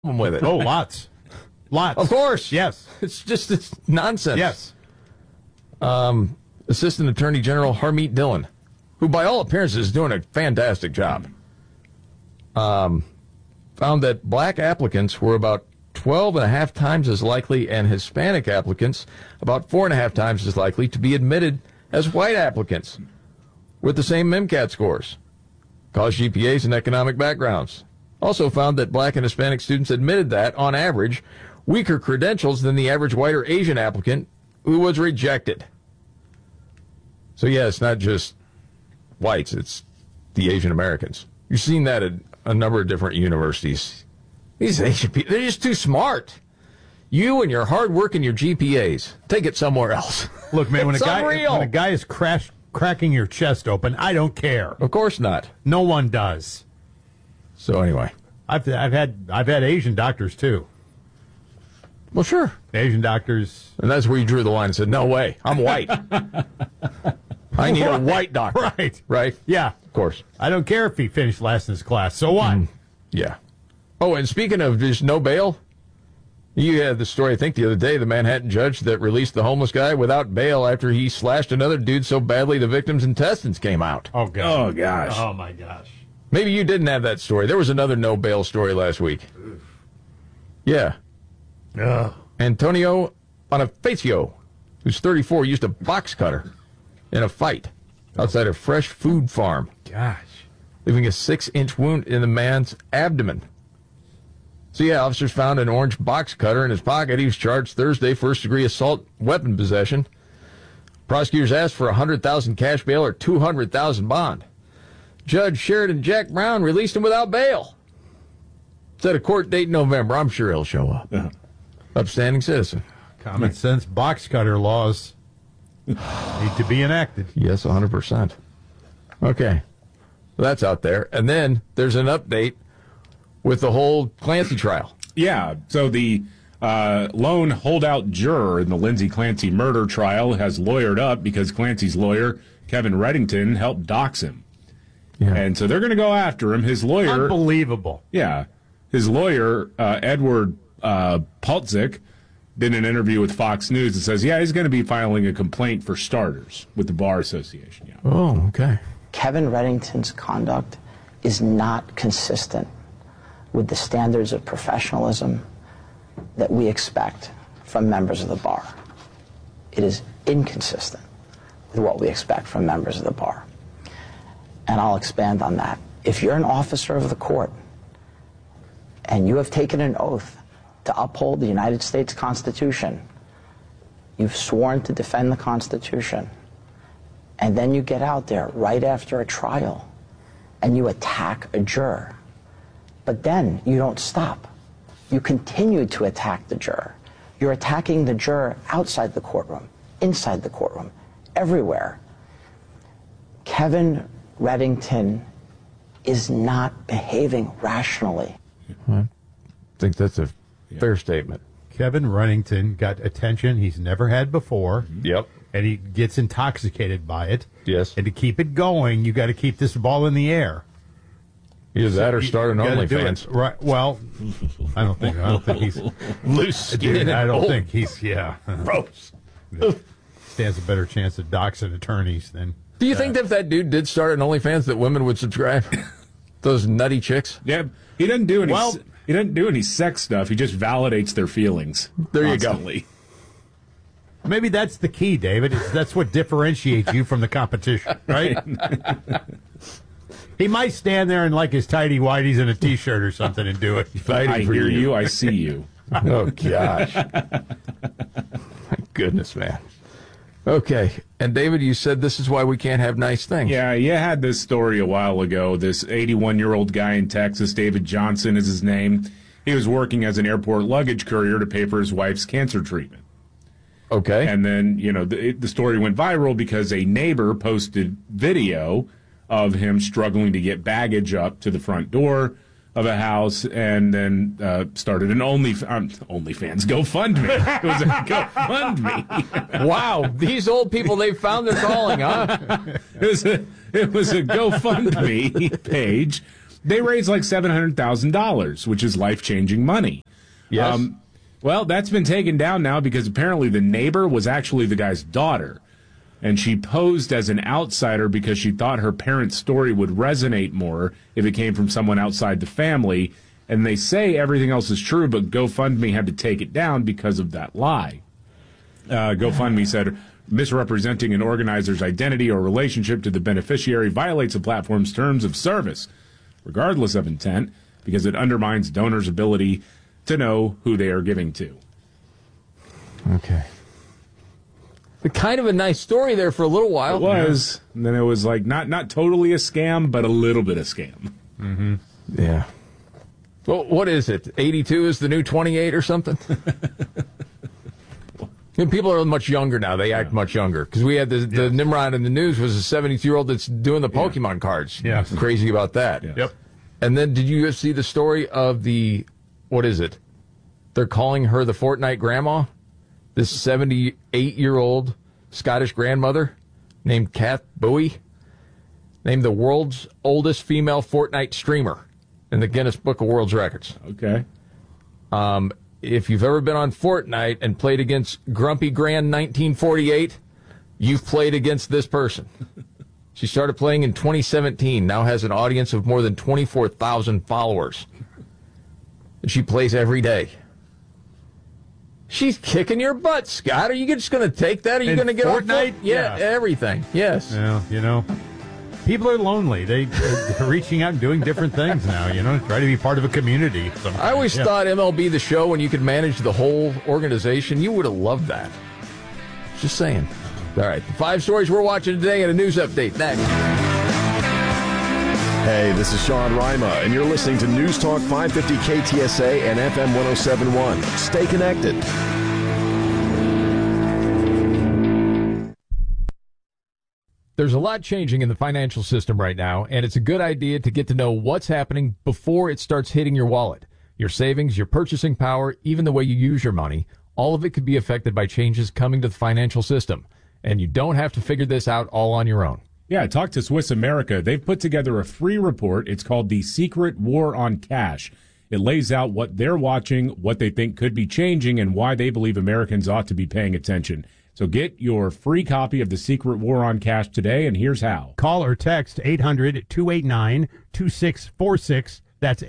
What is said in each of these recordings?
with it. Oh, lots. Lots. Of course. Yes. It's nonsense. Yes. Assistant Attorney General Harmeet Dillon, who by all appearances is doing a fantastic job, found that black applicants were about 12.5 times as likely and Hispanic applicants about 4.5 times as likely to be admitted as white applicants with the same MCAT scores, college GPAs, and economic backgrounds. Also found that black and Hispanic students admitted that, on average, weaker credentials than the average white or Asian applicant who was rejected. So, yeah, it's not just whites, it's the Asian Americans. You've seen that at a number of different universities. These Asian people, they're just too smart. You and your hard work and your GPAs, take it somewhere else. Look, man, when It's a guy is cracking your chest open, I don't care. Of course not. No one does. So anyway, I've had Asian doctors too. Well, sure. Asian doctors. And that's where you drew the line and said, no way, I'm white. I need a white doctor. Right. Right? Yeah. Of course. I don't care if he finished last in his class. So what? Yeah. Oh, and speaking of just no bail, you had the story, I think, the other day, the Manhattan judge that released the homeless guy without bail after he slashed another dude so badly the victim's intestines came out. Oh, God. Oh, gosh. Oh, my gosh. Maybe you didn't have that story. There was another no bail story last week. Yeah. Antonio Bonifacio, who's 34, used a box cutter in a fight outside a fresh food farm, Gosh. leaving a 6-inch wound in the man's abdomen. So, yeah, officers found an orange box cutter in his pocket. He was charged Thursday, first-degree assault weapon possession. Prosecutors asked for $100,000 cash bail or $200,000 bond. Judge Sheridan Jack Brown released him without bail. Set a court date in November. I'm sure he'll show up. Yeah. Upstanding citizen. Common sense box cutter laws need to be enacted. Yes, 100%. Okay. Well, that's out there. And then there's an update with the whole Clancy trial. Yeah, so the lone holdout juror in the Lindsay Clancy murder trial has lawyered up because Clancy's lawyer, Kevin Reddington, helped dox him. Yeah. And so they're going to go after him. His lawyer... Unbelievable. Yeah. His lawyer, Edward Paltzik, did an interview with Fox News that says, yeah, he's going to be filing a complaint for starters with the Bar Association. Yeah. Oh, okay. Kevin Reddington's conduct is not consistent with the standards of professionalism that we expect from members of the bar. It is inconsistent with what we expect from members of the bar. And I'll expand on that. If you're an officer of the court and you have taken an oath to uphold the United States Constitution, you've sworn to defend the Constitution, and then you get out there right after a trial and you attack a juror, but then you don't stop. You continue to attack the juror. You're attacking the juror outside the courtroom, inside the courtroom, everywhere. Kevin Reddington is not behaving rationally. I think that's a fair statement. Kevin Reddington got attention he's never had before. Yep. And he gets intoxicated by it. Yes. And to keep it going, you got to keep this ball in the air. Either that or start an You gotta do OnlyFans. it. Right. Well, I don't think he's Loose skin. dude, I don't old. think he's Gross. stands a better chance of doxing attorneys than. Do you think that if that dude did start an OnlyFans that women would subscribe? Those nutty chicks? Yeah, he doesn't do any sex stuff. He just validates their feelings. There you constantly. go. Maybe that's the key, David. That's what differentiates you from the competition, right? He might stand there in like his tighty whities and a T-shirt or something and do it. Fighting I for hear you. I see you. Oh, gosh. My goodness, man. Okay. And, David, you said this is why we can't have nice things. Yeah, you had this story a while ago. This 81-year-old guy in Texas, David Johnson is his name. He was working as an airport luggage courier to pay for his wife's cancer treatment. Okay. And then, the story went viral because a neighbor posted video of him struggling to get baggage up to the front door of a house, and then started an OnlyFans GoFundMe. It was a GoFundMe. Wow, these old people, they found their calling, huh? It was a GoFundMe page They raised like $700,000, which is life-changing money. Yes. Well, that's been taken down now because apparently the neighbor was actually the guy's daughter. And she posed as an outsider because she thought her parents' story would resonate more if it came from someone outside the family. And they say everything else is true, but GoFundMe had to take it down because of that lie. GoFundMe said misrepresenting an organizer's identity or relationship to the beneficiary violates the platform's terms of service, regardless of intent, because it undermines donors' ability to know who they are giving to. Okay. But kind of a nice story there for a little while. It was. Yeah. And then it was like not totally a scam, but a little bit of scam. Mm-hmm. Yeah. Well, what is it? 82 is the new 28 or something? And people are much younger now. They act much younger. Because we had the Nimrod in the news was a 72-year-old that's doing the Pokemon cards. Yeah. Crazy about that. Yeah. Yep. And then did you see the story of what is it? They're calling her the Fortnite grandma? This 78-year-old Scottish grandmother named Kath Bowie, named the world's oldest female Fortnite streamer in the Guinness Book of World Records. Okay. If you've ever been on Fortnite and played against Grumpy Grand 1948, you've played against this person. She started playing in 2017, now has an audience of more than 24,000 followers. And she plays every day. She's kicking your butt, Scott. Are you just going to take that? Are you going to get Fortnite? Yeah, everything. Yes. Well, people are lonely. They're reaching out and doing different things now, try to be part of a community. Sometimes. I always thought MLB The Show, when you could manage the whole organization, you would have loved that. Just saying. All right, the 5 stories we're watching today and a news update next. Hey, this is Sean Rima, and you're listening to News Talk 550 KTSA and FM 1071. Stay connected. There's a lot changing in the financial system right now, and it's a good idea to get to know what's happening before it starts hitting your wallet. Your savings, your purchasing power, even the way you use your money, all of it could be affected by changes coming to the financial system. And you don't have to figure this out all on your own. Yeah, talk to Swiss America. They've put together a free report. It's called The Secret War on Cash. It lays out what they're watching, what they think could be changing, and why they believe Americans ought to be paying attention. So get your free copy of The Secret War on Cash today, and here's how. Call or text 800-289-2646. That's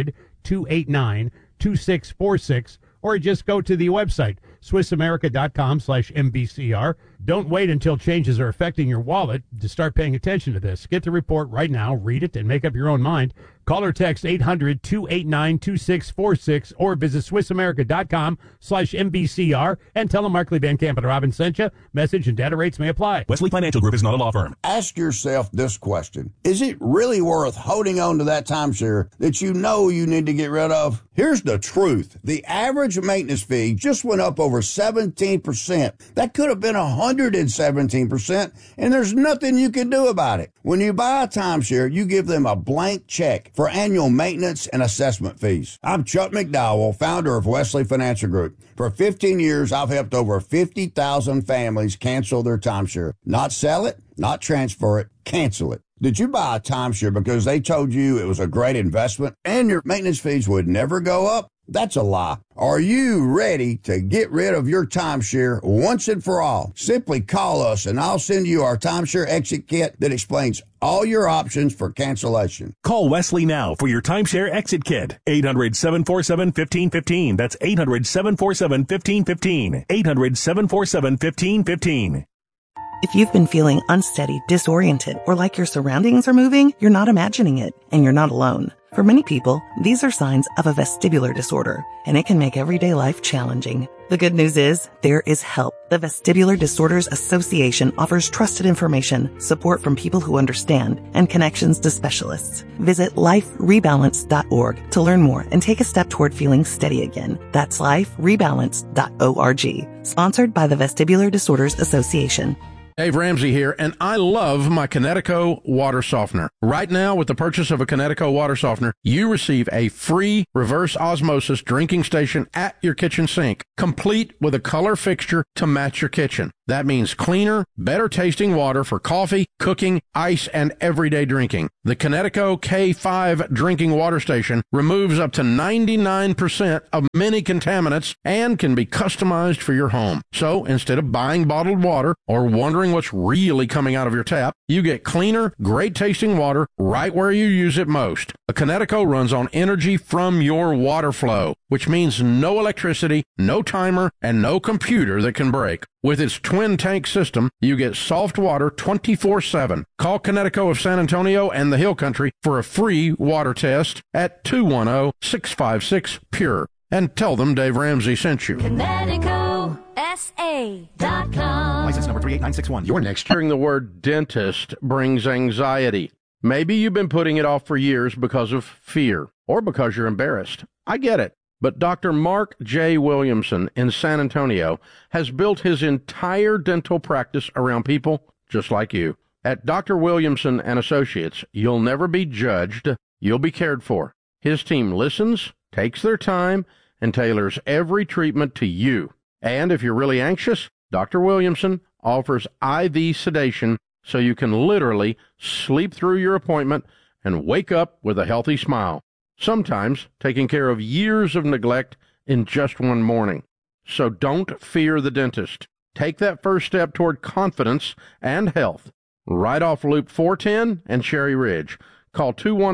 800-289-2646. Or just go to the website, SwissAmerica.com/MBCR. Don't wait until changes are affecting your wallet to start paying attention to this. Get the report right now, read it, and make up your own mind. Call or text 800-289-2646 or visit SwissAmerica.com/MBCR and tell them Markley, Van Camp, and Robbins sent you. Message and data rates may apply. Wesley Financial Group is not a law firm. Ask yourself this question. Is it really worth holding on to that timeshare that you know you need to get rid of? Here's the truth. The average maintenance fee just went up over 17%. That could have been 117%, and there's nothing you can do about it. When you buy a timeshare, you give them a blank check for annual maintenance and assessment fees. I'm Chuck McDowell, founder of Wesley Financial Group. For 15 years, I've helped over 50,000 families cancel their timeshare. Not sell it, not transfer it, cancel it. Did you buy a timeshare because they told you it was a great investment and your maintenance fees would never go up? That's a lie. Are you ready to get rid of your timeshare once and for all? Simply call us and I'll send you our timeshare exit kit that explains all your options for cancellation. Call Wesley now for your timeshare exit kit. 800-747-1515. That's 800-747-1515. 800-747-1515. If you've been feeling unsteady, disoriented, or like your surroundings are moving, you're not imagining it, and you're not alone. For many people, these are signs of a vestibular disorder, and it can make everyday life challenging. The good news is, there is help. The Vestibular Disorders Association offers trusted information, support from people who understand, and connections to specialists. Visit liferebalance.org to learn more and take a step toward feeling steady again. That's liferebalance.org. Sponsored by the Vestibular Disorders Association. Dave Ramsey here, and I love my Kinetico water softener. Right now, with the purchase of a Kinetico water softener, you receive a free reverse osmosis drinking station at your kitchen sink, complete with a color fixture to match your kitchen. That means cleaner, better tasting water for coffee, cooking, ice, and everyday drinking. The Kinetico K5 drinking water station removes up to 99% of many contaminants and can be customized for your home. So instead of buying bottled water or wondering what's really coming out of your tap, you get cleaner, great tasting water right where you use it most. A Kinetico runs on energy from your water flow, which means no electricity, no timer, and no computer that can break. With its twin tank system, you get soft water 24/7. Call Kinetico of San Antonio and the Hill Country for a free water test at 210-656-PURE. And tell them Dave Ramsey sent you. KineticoSA.com. License number 38961. Your next. Hearing the word dentist brings anxiety. Maybe you've been putting it off for years because of fear or because you're embarrassed. I get it. But Dr. Mark J. Williamson in San Antonio has built his entire dental practice around people just like you. At Dr. Williamson and Associates, you'll never be judged. You'll be cared for. His team listens, takes their time, and tailors every treatment to you. And if you're really anxious, Dr. Williamson offers IV sedation so you can literally sleep through your appointment and wake up with a healthy smile. Sometimes taking care of years of neglect in just one morning. So don't fear the dentist. Take that first step toward confidence and health. Right off Loop 410 and Cherry Ridge. Call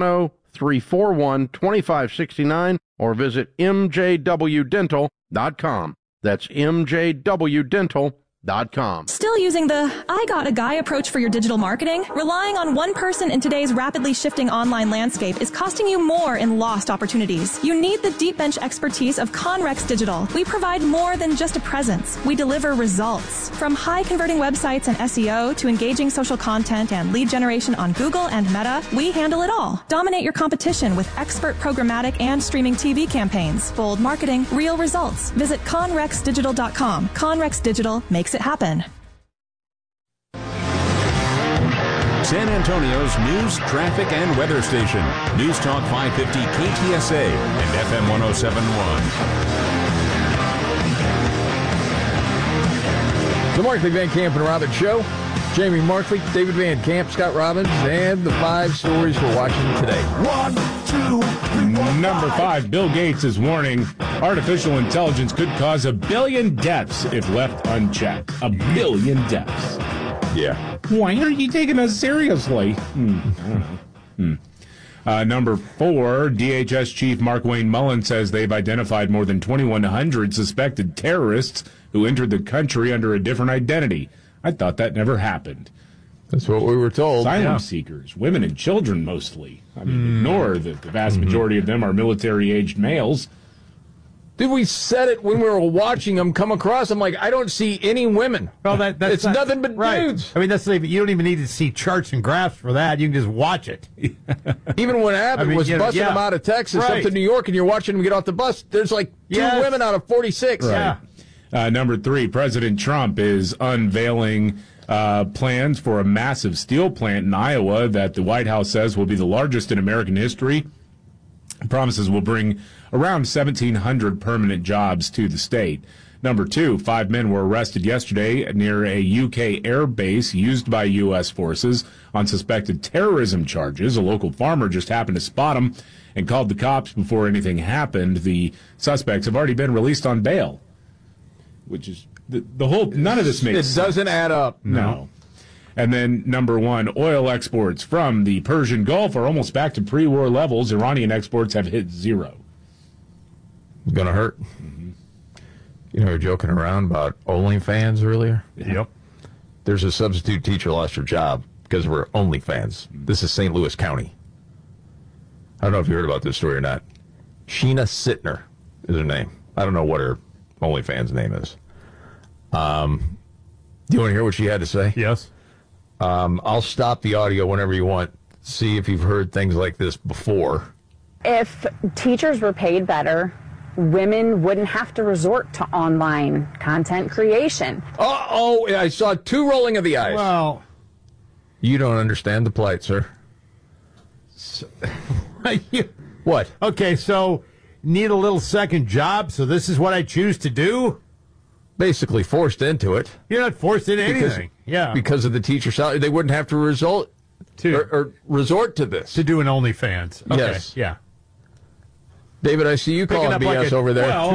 210-341-2569 or visit mjwdental.com. That's mjwdental.com. Still using the I got a guy approach for your digital marketing? Relying on one person in today's rapidly shifting online landscape is costing you more in lost opportunities. You need the deep bench expertise of Conrex Digital. We provide more than just a presence. We deliver results. From high converting websites and SEO to engaging social content and lead generation on Google and Meta, we handle it all. Dominate your competition with expert programmatic and streaming TV campaigns. Bold marketing, real results. Visit conrexdigital.com. Conrex Digital makes it happen. San Antonio's news, traffic, and weather station. News Talk 550 KTSA and FM 107.1. The Markley, Van Camp, and Robbins Show. Jamie Markley, David Van Camp, Scott Robbins, and the 5 stories we're watching today. 1, 2, 3, 4, Number 5, Bill Gates is warning artificial intelligence could cause 1 billion deaths if left unchecked. 1 billion deaths. Yeah. Why aren't you taking us seriously? I don't know. Number 4, DHS Chief Mark-Wayne Mullen says they've identified more than 2,100 suspected terrorists who entered the country under a different identity. I thought that never happened. That's what we were told. Asylum seekers, women and children mostly. I mean, ignore that the vast majority of them are military-aged males. Did we said it when we were watching them come across? I'm like, I don't see any women. Well, that's it's nothing but dudes. I mean, you don't even need to see charts and graphs for that. You can just watch it. Even when Abbott was busing them out of Texas up to New York, and you're watching them get off the bus, there's like 2 women out of 46. Right. Yeah. Number 3, President Trump is unveiling plans for a massive steel plant in Iowa that the White House says will be the largest in American history. Promises will bring around 1,700 permanent jobs to the state. Number 2, 5 men were arrested yesterday near a UK air base used by U.S. forces on suspected terrorism charges. A local farmer just happened to spot them and called the cops before anything happened. The suspects have already been released on bail. Which is the whole, none of this makes sense. It doesn't add up. No. And then number 1, oil exports from the Persian Gulf are almost back to pre-war levels. Iranian exports have hit 0. It's going to hurt. You know, we were joking around about OnlyFans earlier. Yep. There's a substitute teacher lost her job because we're OnlyFans. This is St. Louis County. I don't know if you heard about this story or not. Sheena Sittner is her name. I don't know what her OnlyFans name is. Do you want to hear what she had to say? Yes. I'll stop the audio whenever you want. See if you've heard things like this before. If teachers were paid better, women wouldn't have to resort to online content creation. I saw 2 rolling of the eyes. Well, you don't understand the plight, sir. What? Okay, so need a little second job, so this is what I choose to do? Basically forced into it. You're not forced into anything. Because of the teacher salary. They wouldn't have to resort to this. To do an OnlyFans. Okay. Yes. Yeah. David, I see you calling BS over there. Well,